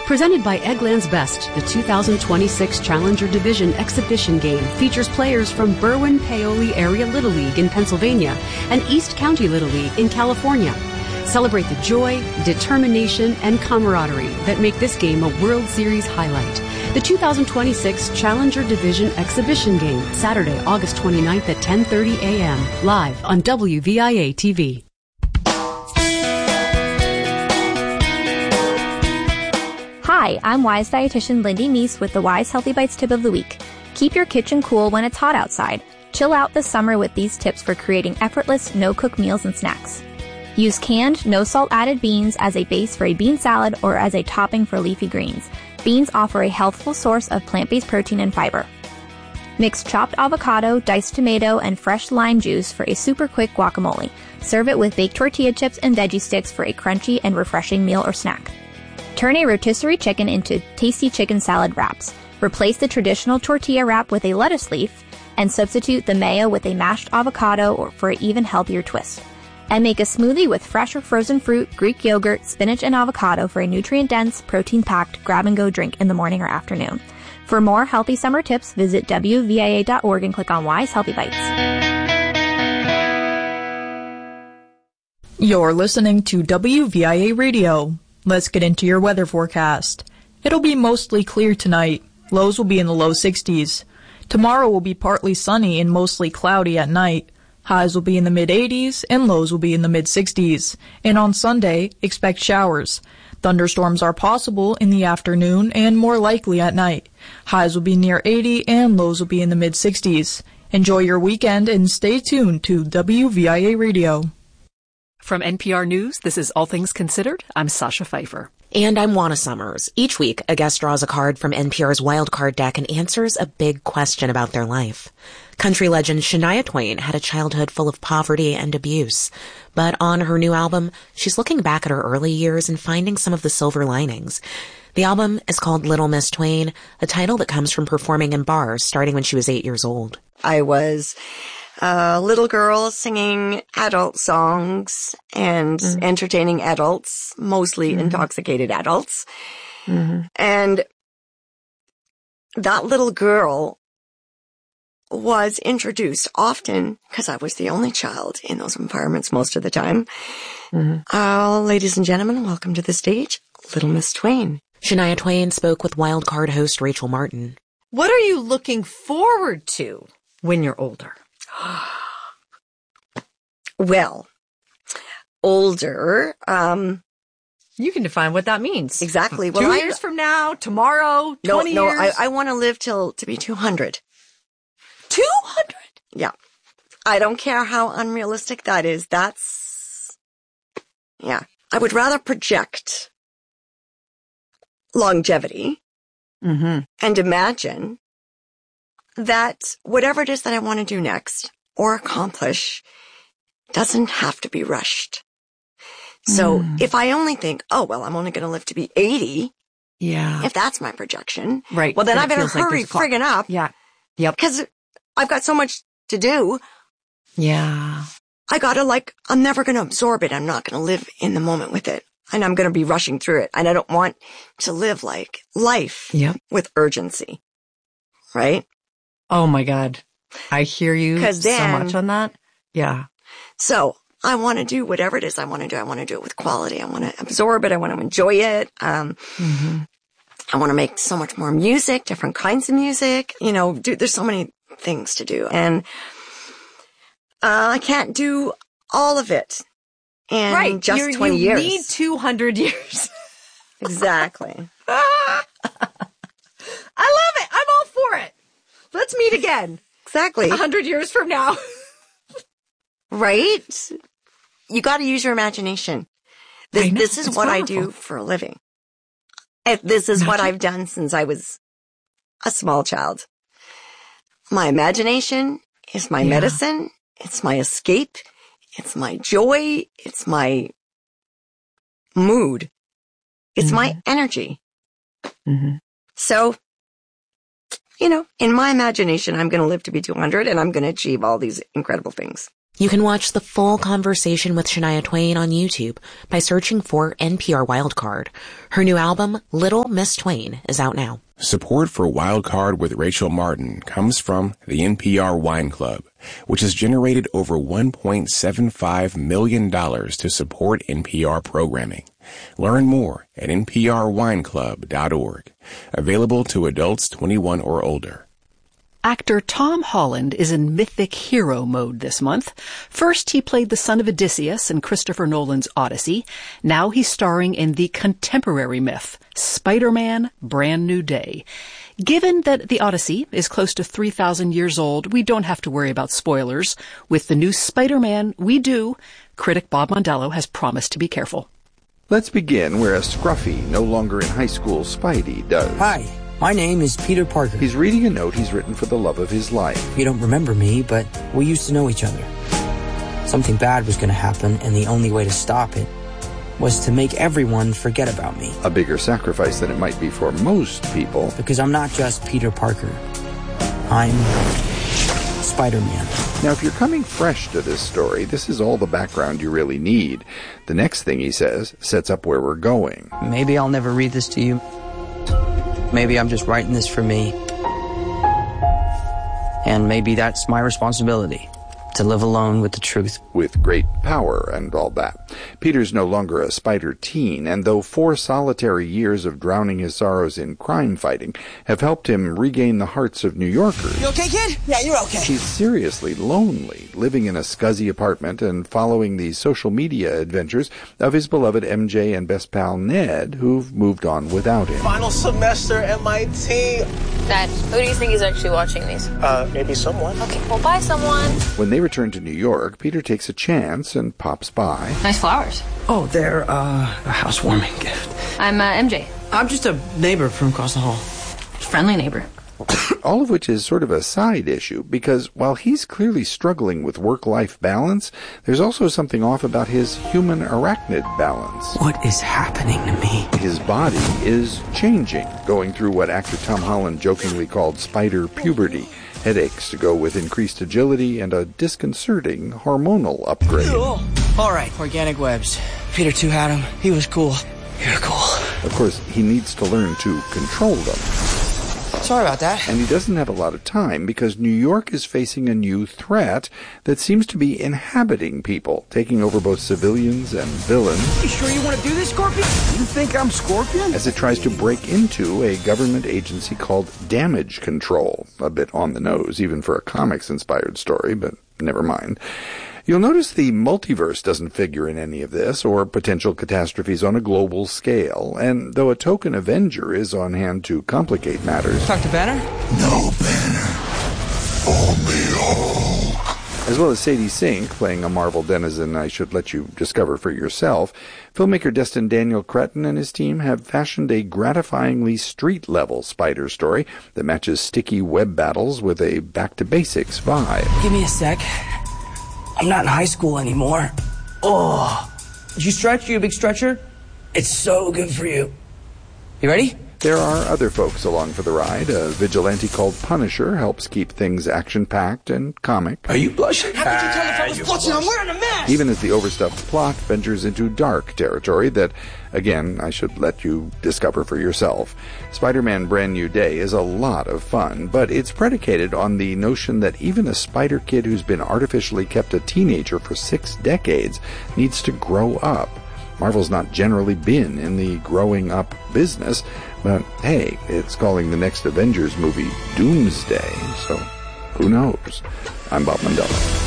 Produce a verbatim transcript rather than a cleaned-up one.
Presented by Eggland's Best, the two thousand twenty-six Challenger Division Exhibition Game features players from Berwyn-Paoli Area Little League in Pennsylvania and East County Little League in California. Celebrate the joy, determination, and camaraderie that make this game a World Series highlight. The two thousand twenty-six Challenger Division Exhibition Game, Saturday, August twenty-ninth at ten thirty a.m. live on W V I A T V. Hi, I'm Wise dietitian Lindy Neese with the Wise Healthy Bites tip of the week. Keep your kitchen cool when it's hot outside. Chill out this summer with these tips for creating effortless, no-cook meals and snacks. Use canned, no-salt added beans as a base for a bean salad or as a topping for leafy greens. Beans offer a healthful source of plant-based protein and fiber. Mix chopped avocado, diced tomato, and fresh lime juice for a super quick guacamole. Serve it with baked tortilla chips and veggie sticks for a crunchy and refreshing meal or snack. Turn a rotisserie chicken into tasty chicken salad wraps. Replace the traditional tortilla wrap with a lettuce leaf and substitute the mayo with a mashed avocado or for an even healthier twist. And make a smoothie with fresh or frozen fruit, Greek yogurt, spinach, and avocado for a nutrient-dense, protein-packed grab-and-go drink in the morning or afternoon. For more healthy summer tips, visit W V I A dot org and click on Wise Healthy Bites. You're listening to W V I A Radio. Let's get into your weather forecast. It'll be mostly clear tonight. Lows will be in the low sixties. Tomorrow will be partly sunny and mostly cloudy at night. Highs will be in the mid eighties and lows will be in the mid sixties. And on Sunday, expect showers. Thunderstorms are possible in the afternoon and more likely at night. Highs will be near eighty and lows will be in the mid sixties. Enjoy your weekend and stay tuned to W V I A Radio. From N P R News, this is All Things Considered. I'm Sasha Pfeiffer. And I'm Juana Summers. Each week, a guest draws a card from N P R's Wild Card deck and answers a big question about their life. Country legend Shania Twain had a childhood full of poverty and abuse. But on her new album, she's looking back at her early years and finding some of the silver linings. The album is called Little Miss Twain, a title that comes from performing in bars starting when she was eight years old. I was a little girl singing adult songs and mm-hmm. entertaining adults, mostly mm-hmm. intoxicated adults. Mm-hmm. And that little girl was introduced often, because I was the only child in those environments most of the time. Mm-hmm. Uh, ladies and gentlemen, welcome to the stage, Little Miss Twain. Shania Twain spoke with Wild Card host Rachel Martin. What are you looking forward to when you're older? Well, older, um... You can define what that means. Exactly. Well, Two I, years from now, tomorrow, no, twenty no, years? No, I, I want to live till, to be two hundred. two hundred? Yeah. I don't care how unrealistic that is. That's, yeah. I would rather project longevity mm-hmm. and imagine that whatever it is that I want to do next or accomplish doesn't have to be rushed. So mm. if I only think, oh, well, I'm only going to live to be eighty. Yeah. If that's my projection. Right. Well, then, then I better hurry like friggin' up. Yeah. Yep. Because I've got so much to do. Yeah. I gotta like, I'm never going to absorb it. I'm not going to live in the moment with it. And I'm going to be rushing through it. And I don't want to live like life yep. with urgency. Right? Oh my God. I hear you then, so much on that. Yeah. So I want to do whatever it is I want to do. I want to do it with quality. I want to absorb it. I want to enjoy it. Um, mm-hmm. I want to make so much more music, different kinds of music. You know, do, there's so many things to do. And uh, I can't do all of it in right. just You're, twenty you years. You need two hundred years. Exactly. I love it. I'm all for it. Let's meet again. Exactly. A hundred years from now. Right? You got to use your imagination. This, know, this is what powerful. I do for a living. This is Magic. What I've done since I was a small child. My imagination is my yeah. medicine. It's my escape. It's my joy. It's my mood. It's mm-hmm. my energy. Mm-hmm. So, you know, in my imagination, I'm going to live to be two hundred and I'm going to achieve all these incredible things. You can watch the full conversation with Shania Twain on YouTube by searching for N P R Wildcard. Her new album, Little Miss Twain, is out now. Support for Wildcard with Rachel Martin comes from the N P R Wine Club, which has generated over one point seven five million dollars to support N P R programming. Learn more at N P R wine club dot org. Available to adults twenty-one or older. Actor Tom Holland is in mythic hero mode this month. First, he played the son of Odysseus in Christopher Nolan's Odyssey. Now he's starring in the contemporary myth, Spider-Man: Brand New Day. Given that the Odyssey is close to three thousand years old, we don't have to worry about spoilers. With the new Spider-Man, we do. Critic Bob Mondello has promised to be careful. Let's begin where a scruffy, no longer in high school Spidey does. Hi. My name is Peter Parker. He's reading a note he's written for the love of his life. You don't remember me, but we used to know each other. Something bad was going to happen, and the only way to stop it was to make everyone forget about me. A bigger sacrifice than it might be for most people. Because I'm not just Peter Parker. I'm Spider-Man. Now, if you're coming fresh to this story, this is all the background you really need. The next thing he says sets up where we're going. Maybe I'll never read this to you. Maybe I'm just writing this for me. And maybe that's my responsibility, to live alone with the truth. With great power and all that. Peter's no longer a spider teen, and though four solitary years of drowning his sorrows in crime fighting have helped him regain the hearts of New Yorkers... You okay, kid? Yeah, you're okay. He's seriously lonely, living in a scuzzy apartment and following the social media adventures of his beloved M J and best pal Ned, who've moved on without him. Final semester M I T. Dad, who do you think is actually watching these? Uh, maybe someone. Okay, well, bye, someone. When they return to New York, Peter takes a chance and pops by. Nice flowers. Oh, they're, uh, a housewarming gift. I'm, uh, M J. I'm just a neighbor from across the hall. Friendly neighbor. All of which is sort of a side issue, because while he's clearly struggling with work-life balance, there's also something off about his human arachnid balance. What is happening to me? His body is changing, going through what actor Tom Holland jokingly called spider puberty. Headaches to go with increased agility and a disconcerting hormonal upgrade. Oh, all right, organic webs. Peter too had them. He was cool. You're cool. Of course, he needs to learn to control them. Sorry about that. And he doesn't have a lot of time because New York is facing a new threat that seems to be inhabiting people, taking over both civilians and villains. You sure you want to do this, Scorpion? You think I'm Scorpion? As it tries to break into a government agency called Damage Control. A bit on the nose, even for a comics-inspired story, but never mind. You'll notice the multiverse doesn't figure in any of this, or potential catastrophes on a global scale, and though a token Avenger is on hand to complicate matters... Talk to Banner? No Banner. Only Hulk. As well as Sadie Sink, playing a Marvel denizen I should let you discover for yourself, filmmaker Destin Daniel Cretton and his team have fashioned a gratifyingly street-level spider story that matches sticky web battles with a back-to-basics vibe. Give me a sec. I'm not in high school anymore. Oh, did you stretch? You a big stretcher? It's so good for you. You ready? There are other folks along for the ride. A vigilante called Punisher helps keep things action-packed and comic. Are you blushing? How could you tell if I was blushing? I'm wearing a mask! Even as the overstuffed plot ventures into dark territory that, again, I should let you discover for yourself. Spider-Man Brand New Day is a lot of fun, but it's predicated on the notion that even a spider kid who's been artificially kept a teenager for six decades needs to grow up. Marvel's not generally been in the growing up business, but hey, it's calling the next Avengers movie Doomsday, so who knows? I'm Bob Mondello.